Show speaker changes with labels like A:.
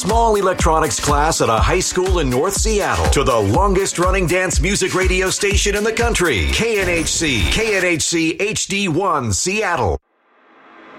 A: Small electronics class at a high school in North Seattle to the longest running dance music radio station in the country. KNHC HD1 Seattle.